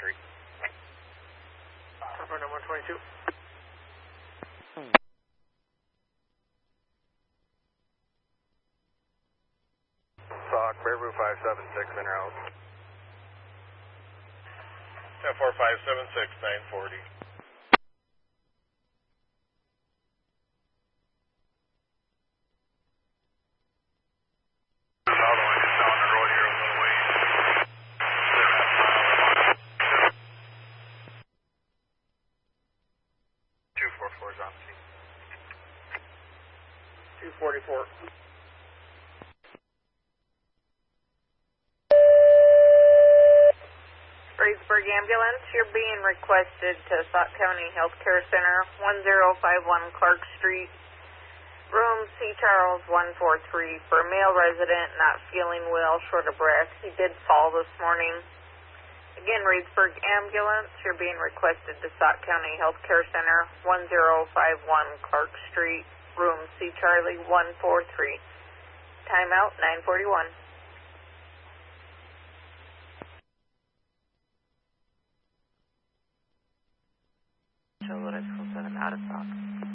143. Airport number 122. Sock, Bearblue 576, in route. 14576, 940. Another one just down the road here a little ways. 244 is on scene. 244. Reedsburg Ambulance, you're being requested to Sauk County Healthcare Center, 1051 Clark Street, room C. Charles 143, for a male resident not feeling well, short of breath. He did fall this morning. Again, Reedsburg Ambulance, you're being requested to Sauk County Healthcare Center, 1051 Clark Street, room C. Charlie 143. Timeout 941.